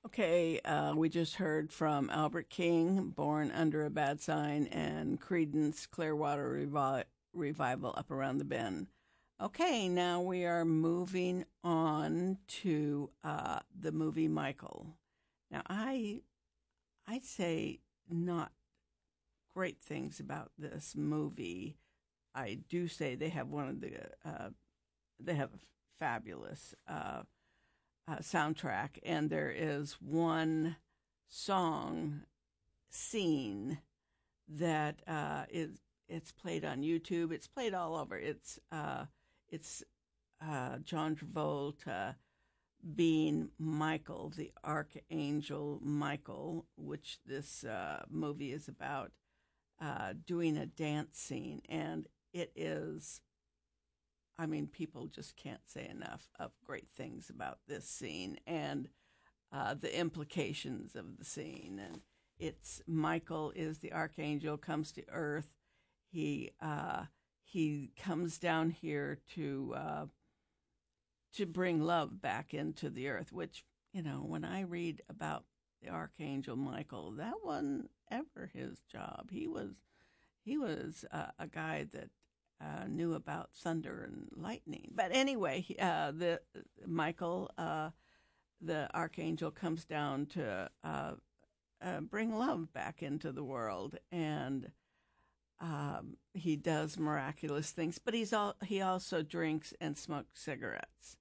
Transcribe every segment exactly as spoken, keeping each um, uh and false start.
Okay, uh, we just heard from Albert King, Born Under a Bad Sign, and Creedence Clearwater Revi- Revival, Up Around the Bend. Okay, now we are moving on to uh, the movie Michael. Now, I I say not great things about this movie. I do say they have one of the uh, they have a fabulous uh, uh, soundtrack, and there is one song scene that uh, is it's played on YouTube. It's played all over. It's uh, it's uh, John Travolta being Michael, the Archangel Michael, which this uh, movie is about, uh, doing a dance scene, and it is. I mean, people just can't say enough of great things about this scene and uh, the implications of the scene. And it's Michael is the archangel, comes to Earth. He uh, he comes down here to uh, to bring love back into the earth. Which, you know, when I read about the archangel Michael, that wasn't ever his job. He was he was uh, a guy that uh, knew about thunder and lightning. But anyway, uh, the Michael, uh, the archangel, comes down to uh, uh, bring love back into the world, and um, he does miraculous things. But he's all he also drinks and smokes cigarettes.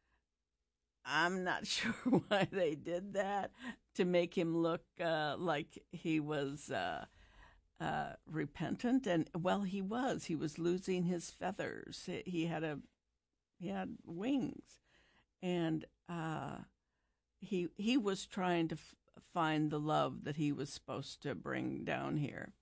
I'm not sure why they did that to make him look uh, like he was. Uh, Uh, repentant, and well, he was. He was losing his feathers. He had a he had wings, and uh, he he was trying to f- find the love that he was supposed to bring down here.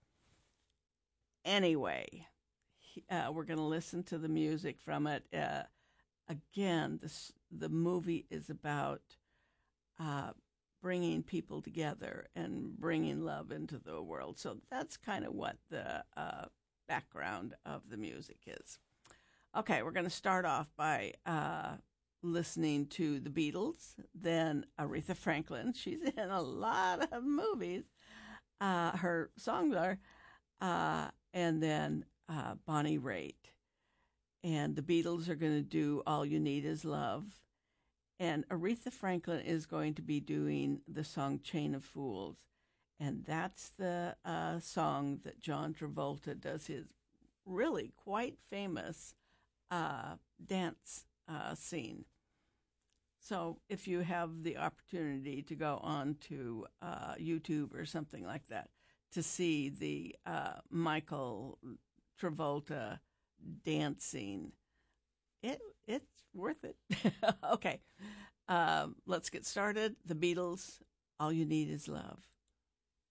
Anyway, he, uh, we're going to listen to the music from it. Uh, again, this the movie is about uh, bringing people together and bringing love into the world. So that's kind of what the uh, background of the music is. Okay, we're going to start off by uh, listening to the Beatles, then Aretha Franklin. She's in a lot of movies. Uh, her songs are, uh, and then uh, Bonnie Raitt. And the Beatles are going to do All You Need Is Love. And Aretha Franklin is going to be doing the song Chain of Fools. And that's the uh, song that John Travolta does his really quite famous uh, dance uh, scene. So if you have the opportunity to go on to uh, YouTube or something like that to see the uh, Michael Travolta dance scene, it it's worth it. Okay. Um, let's get started. The Beatles, All You Need Is Love.